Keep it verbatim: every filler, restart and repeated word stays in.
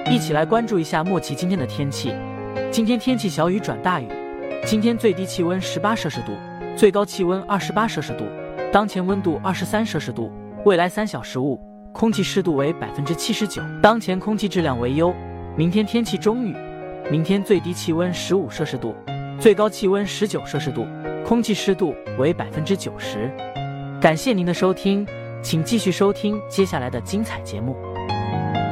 一起来关注一下莫奇今天的天气。今天天气小雨转大雨，今天最低气温十八摄氏度，最高气温二十八摄氏度，当前温度二十三摄氏度，未来三小时雾，空气湿度为百分之七十九，当前空气质量为优。明天天气中雨，明天最低气温十五摄氏度，最高气温十九摄氏度，空气湿度为百分之九十。感谢您的收听，请继续收听接下来的精彩节目。